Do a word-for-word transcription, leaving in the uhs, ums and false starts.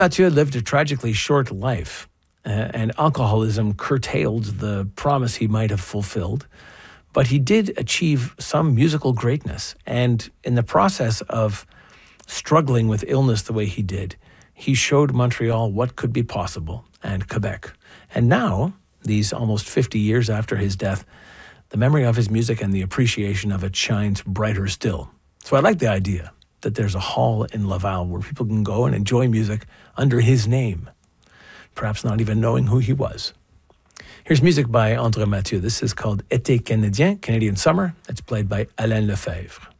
Mathieu lived a tragically short life, uh, and alcoholism curtailed the promise he might have fulfilled. But he did achieve some musical greatness, and in the process of struggling with illness the way he did, he showed Montreal what could be possible, and Quebec. And now, these almost fifty years after his death, the memory of his music and the appreciation of it shines brighter still. So I like the idea that there's a hall in Laval where people can go and enjoy music under his name, perhaps not even knowing who he was. Here's music by André Mathieu. This is called Été Canadien, Canadian Summer. It's played by Alain Lefebvre.